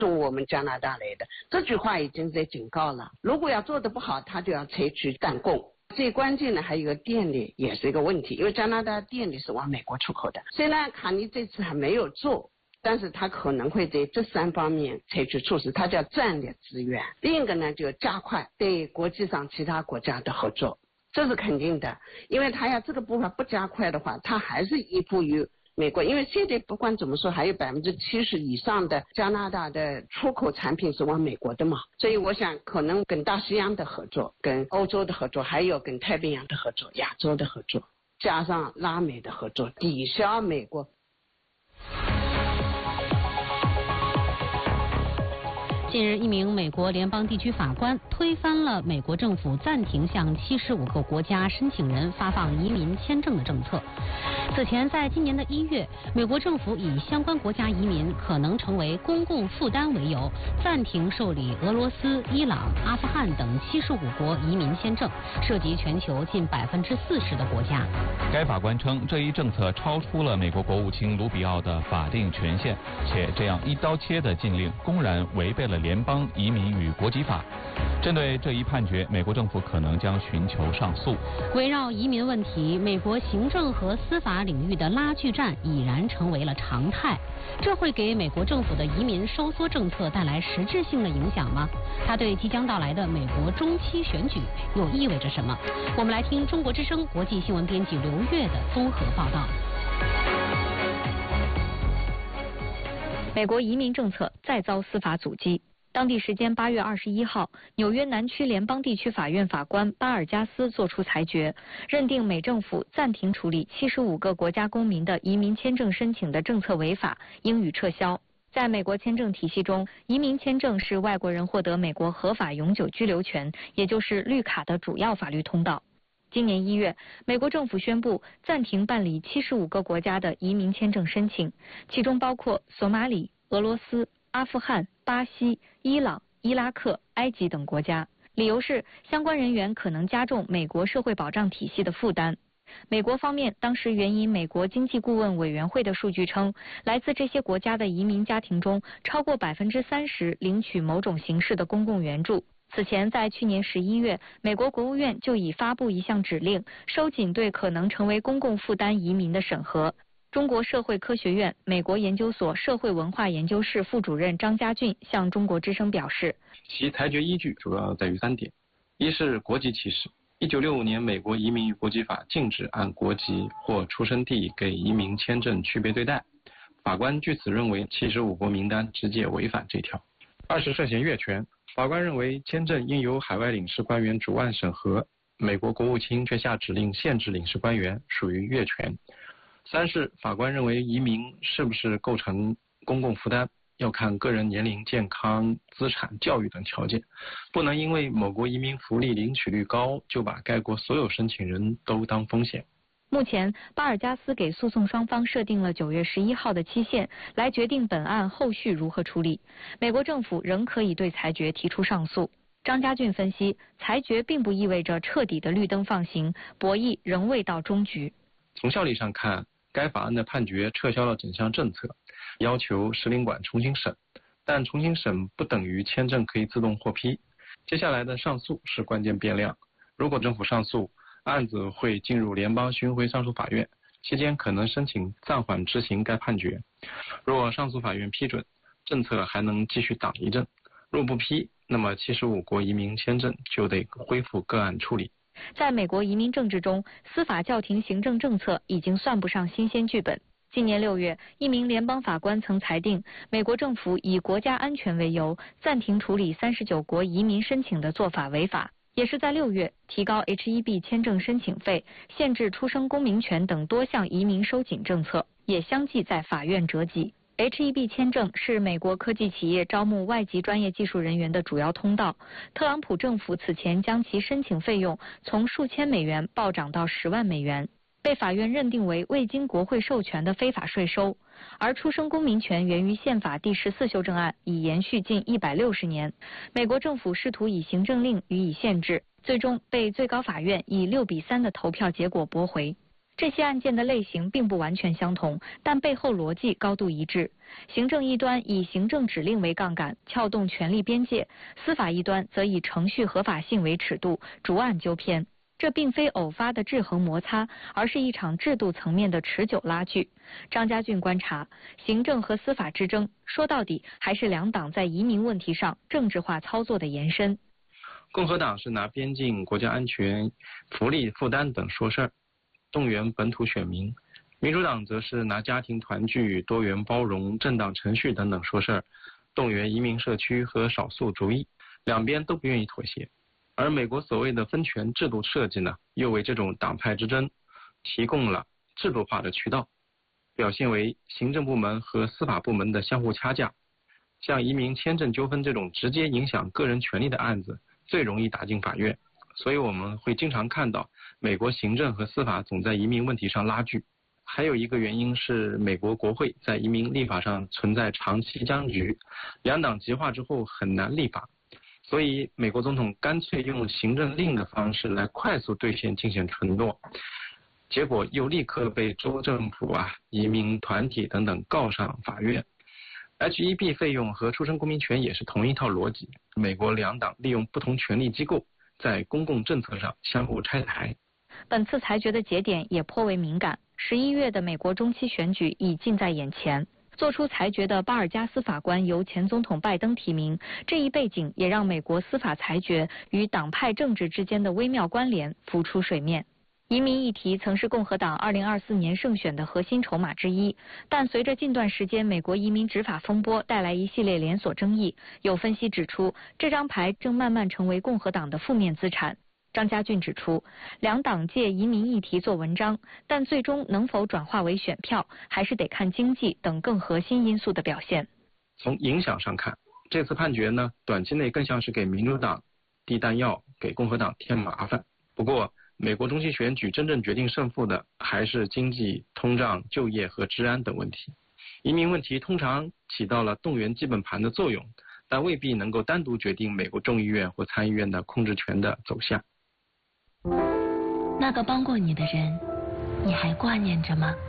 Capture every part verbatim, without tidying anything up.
从我们加拿大来的。这句话已经在警告了，如果要做得不好，他就要采取弹弓。最关键的还有一个电力也是一个问题，因为加拿大电力是往美国出口的，虽然卡尼这次还没有做，但是他可能会在这三方面采取措施，他叫战略资源。另一个呢，就加快对国际上其他国家的合作，这是肯定的，因为他要这个步伐不加快的话，他还是依附于美国，因为现在不管怎么说，还有百分之七十以上的加拿大的出口产品是往美国的嘛，所以我想可能跟大西洋的合作、跟欧洲的合作，还有跟太平洋的合作、亚洲的合作，加上拉美的合作，抵消美国。 近日，一名美国联邦地区法官推翻了美国政府暂停向七十五个国家申请人发放移民签证的政策。此前，在今年的一月，美国政府以相关国家移民可能成为公共负担为由，暂停受理俄罗斯、伊朗、阿富汗等七十五国移民签证，涉及全球近百分之四十的国家。 该法官称，这一政策超出了美国国务卿卢比奥的法定权限，且这样一刀切的禁令公然违背了联邦移民与国籍法。针对这一判决，美国政府可能将寻求上诉。 围绕移民问题，美国行政和司法领域的拉锯战已然成为了常态。这会给美国政府的移民收缩政策带来实质性的影响吗？它对即将到来的美国中期选举又意味着什么？我们来听中国之声国际新闻编辑刘月的综合报道。 美国移民政策再遭司法阻击。当地时间八月二十一号，纽约南区联邦地区法院法官巴尔加斯作出裁决，认定美政府暂停处理七十五个国家公民的移民签证申请的政策违法，应予撤销。在美国签证体系中，移民签证是外国人获得美国合法永久居留权，也就是绿卡的主要法律通道。今年一月，美国政府宣布暂停办理七十五个国家的移民签证申请，其中包括索马里、俄罗斯、阿富汗、巴西、伊朗、伊拉克、埃及等国家，理由是相关人员可能加重美国社会保障体系的负担。美国方面当时援引美国经济顾问委员会的数据称，来自这些国家的移民家庭中，超过百分之三十领取某种形式的公共援助。此前，在去年十一月，美国国务院就已发布一项指令，收紧对可能成为公共负担移民的审核。中国社会科学院美国研究所社会文化研究室副主任张家俊向中国之声表示， 其裁决依据主要在于三点：一是国籍歧视。一九六五年美国移民与国籍法禁止按国籍或出生地给移民签证区别对待，法官据此认为七十五国名单直接违反这条。二是涉嫌越权，法官认为签证应由海外领事官员主案审核，美国国务卿却下指令限制领事官员，属于越权。三是法官认为移民是不是构成公共负担，要看个人年龄、健康、资产、教育等条件，不能因为某国移民福利领取率高，就把该国所有申请人都当风险。 目前，巴尔加斯给诉讼双方设定了九月十一号的期限，来决定本案后续如何处理。美国政府仍可以对裁决提出上诉。张家俊分析，裁决并不意味着彻底的绿灯放行，博弈仍未到终局。 从效力上看，该法案的判决撤销了整项政策，要求使领馆重新审，但重新审不等于签证可以自动获批。接下来的上诉是关键变量，如果政府上诉，案子会进入联邦巡回上诉法院，期间可能申请暂缓执行该判决。若上诉法院批准，政策还能继续挡一阵；若不批，那么七十五国移民签证就得恢复个案处理。 在美国移民政治中，司法叫停行政政策已经算不上新鲜剧本。今年六月，一名联邦法官曾裁定，美国政府以国家安全为由，暂停处理三十九国移民申请的做法违法。也是在六月，提高 H 一 B 签证申请费、限制出生公民权等多项移民收紧政策，也相继在法院折戟。H 一 B 签证是美国科技企业招募外籍专业技术人员的主要通道。特朗普政府此前将其申请费用从数千美元暴涨到十万美元，被法院认定为未经国会授权的非法税收。而出生公民权源于宪法第十四修正案，已延续近一百六十年。美国政府试图以行政令予以限制，最终被最高法院以六比三的投票结果驳回。 这些案件的类型并不完全相同，但背后逻辑高度一致。行政一端以行政指令为杠杆，撬动权力边界；司法一端则以程序合法性为尺度，逐案纠偏。这并非偶发的制衡摩擦，而是一场制度层面的持久拉锯。张家俊观察，行政和司法之争，说到底还是两党在移民问题上政治化操作的延伸。 共和党是拿边境、国家安全、福利负担等说事儿，动员本土选民；民主党则是拿家庭团聚、多元包容、政党程序等等说事儿，动员移民社区和少数族裔。两边都不愿意妥协。而美国所谓的分权制度设计呢，又为这种党派之争提供了制度化的渠道，表现为行政部门和司法部门的相互掐架。像移民签证纠纷这种直接影响个人权利的案子，最容易打进法院。所以我们会经常看到美国行政和司法总在移民问题上拉锯。还有一个原因是美国国会在移民立法上存在长期僵局，两党极化之后很难立法。所以美国总统干脆用行政令的方式来快速兑现竞选承诺，结果又立刻被州政府啊、移民团体等等告上法院。H 一 B 费用和出生公民权也是同一套逻辑，美国两党利用不同权力机构在公共政策上相互拆台。 本次裁决的节点也颇为敏感，十一月的美国中期选举已近在眼前。做出裁决的巴尔加斯法官由前总统拜登提名，这一背景也让美国司法裁决与党派政治之间的微妙关联浮出水面。移民议题曾是共和党二零二四年胜选的核心筹码之一，但随着近段时间美国移民执法风波带来一系列连锁争议，有分析指出，这张牌正慢慢成为共和党的负面资产。张家俊指出，两党借移民议题做文章，但最终能否转化为选票，还是得看经济等更核心因素的表现。 从影响上看，这次判决呢，短期内更像是给民主党递弹药，给共和党添麻烦。不过，美国中期选举真正决定胜负的，还是经济、通胀、就业和治安等问题。移民问题通常起到了动员基本盘的作用，但未必能够单独决定美国众议院或参议院的控制权的走向。 那个帮过你的人，你还挂念着吗？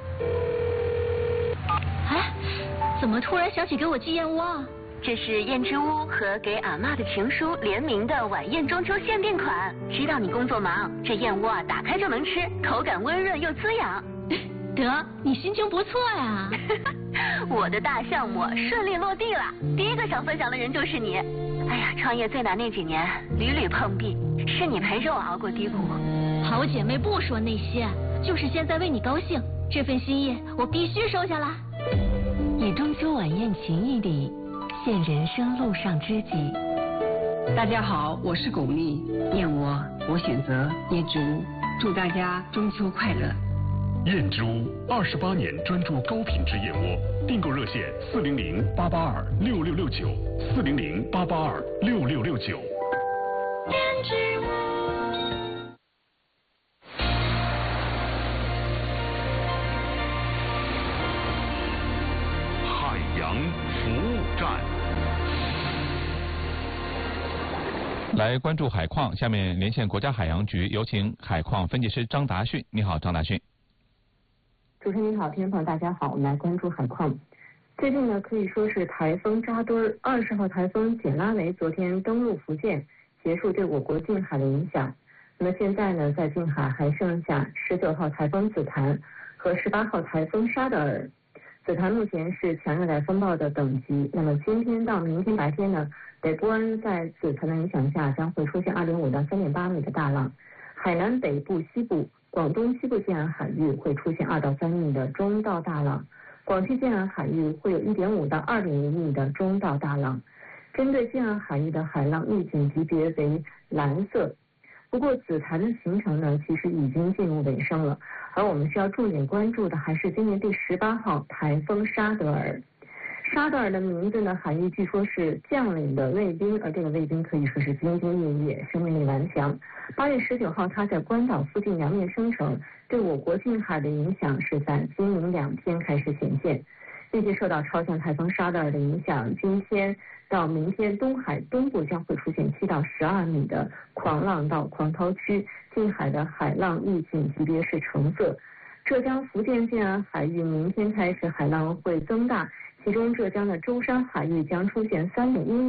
哎，怎么突然想起给我寄燕窝啊？ 这是燕之屋和给阿嬷的情书联名的晚宴中秋限定款。知道你工作忙，这燕窝啊打开就能吃，口感温润又滋养。 得，你心情不错呀。 我的大项目顺利落地了，第一个想分享的人就是你。哎呀，创业最难那几年，屡屡碰壁，是你陪着我熬过低谷。 好姐妹不说那些，就是现在为你高兴，这份心意我必须收下啦。 以中秋晚宴情谊礼，献人生路上知己。 大家好，我是巩俐，燕窝我选择燕之屋，祝大家中秋快乐。 燕之屋二十八年专注高品质燕窝，订购热线四零零八八二六六六九四零零八八二六六六九。 燕之屋。 海洋服务站。 来关注海况，下面连线国家海洋局，有请海况分析师张达训。你好，张达训。 主持人你好，听众朋友大家好，我们来关注海况。最近呢，可以说是台风扎堆儿。二十号台风简拉维昨天登陆福建，结束对我国近海的影响。那么现在呢，在近海还剩下十九号台风紫檀和十八号台风沙德尔。紫檀目前是强热带风暴的等级。那么今天到明天白天呢，北部湾在紫檀的影响下将会出现二点五到三点八米的大浪，海南北部、西部、广东西部近岸海域会出现二到三米的中到大浪，广西近岸海域会有一点五到二点一米的中到大浪。针对近岸海域的海浪预警级别为蓝色。不过紫檀的形成呢，其实已经进入尾声了，而我们需要重点关注的还是今年第十八号台风沙德尔。沙德尔的名字呢，含义据说是将领的卫兵，而这个卫兵可以说是兢兢业业，生命力顽强。八月十九号，他在关岛附近洋面生成，对我国近海的影响是在今明两天开始显现。预计受到超强台风沙德尔的影响，今天到明天东海东部将会出现七到十二米的狂浪到狂涛区，近海的海浪预警级别是橙色。 浙江、福建近岸海域明天开始海浪会增大，其中浙江的舟山海域将出现三点一